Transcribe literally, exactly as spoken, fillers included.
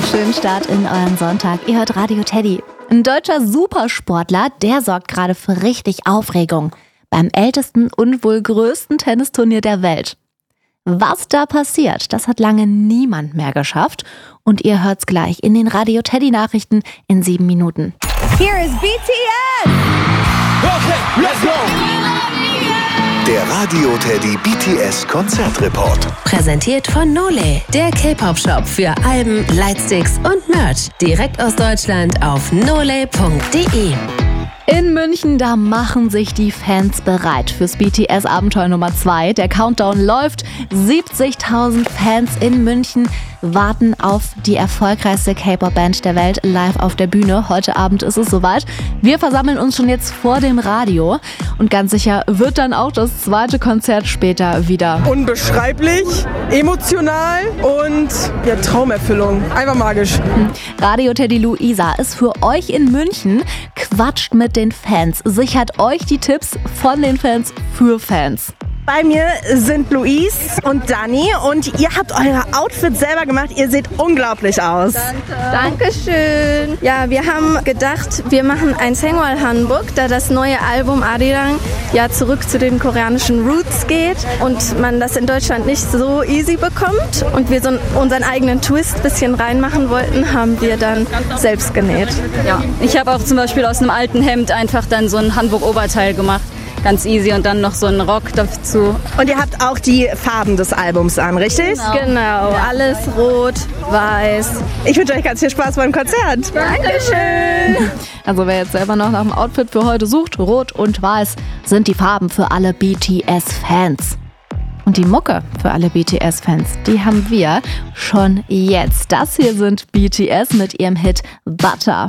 Schönen Start in euren Sonntag. Ihr hört Radio Teddy. Ein deutscher Supersportler, der sorgt gerade für richtig Aufregung. Beim ältesten und wohl größten Tennisturnier der Welt. Was da passiert, das hat lange niemand mehr geschafft. Und ihr hört's gleich in den Radio Teddy Nachrichten in sieben Minuten. Here is B T S! Okay, let's go! Der Radio Teddy B T S Konzertreport. Präsentiert von Nole, der K-Pop-Shop für Alben, Lightsticks und Merch. Direkt aus Deutschland auf nole punkt de. In München, da machen sich die Fans bereit fürs B T S-Abenteuer Nummer zwei. Der Countdown läuft. siebzigtausend Fans in München warten auf die erfolgreichste K-Pop-Band der Welt live auf der Bühne. Heute Abend ist es soweit. Wir versammeln uns schon jetzt vor dem Radio. Und ganz sicher wird dann auch das zweite Konzert später wieder. Unbeschreiblich, emotional und ja, Traumerfüllung. Einfach magisch. Radio Teddy Luisa ist für euch in München. Quatscht mit den Fans. Sichert euch die Tipps von den Fans für Fans. Bei mir sind Luis und Dani und ihr habt eure Outfits selber gemacht. Ihr seht unglaublich aus. Danke. Dankeschön. Ja, wir haben gedacht, wir machen ein Sengwal Hanbok, da das neue Album Arirang ja zurück zu den koreanischen Roots geht und man das in Deutschland nicht so easy bekommt und wir so unseren eigenen Twist ein bisschen reinmachen wollten, haben wir dann selbst genäht. Ja, ich habe auch zum Beispiel aus einem alten Hemd einfach dann so ein Hanbok-Oberteil gemacht. Ganz easy und dann noch so einen Rock dazu. Und ihr habt auch die Farben des Albums an, richtig? Genau, genau. Alles rot, weiß. Ich wünsche euch ganz viel Spaß beim Konzert. Dankeschön. Also wer jetzt selber noch nach dem Outfit für heute sucht, rot und weiß sind die Farben für alle B T S-Fans. Und die Mucke für alle B T S-Fans, die haben wir schon jetzt. Das hier sind B T S mit ihrem Hit Butter.